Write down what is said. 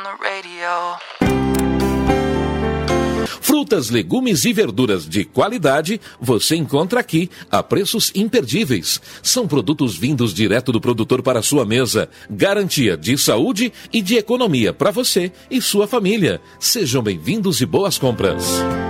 Frutas, legumes e verduras de qualidade você encontra aqui a preços imperdíveis. São produtos vindos direto do produtor para a sua mesa. Garantia de saúde e de economia para você e sua família. Sejam bem-vindos e boas compras.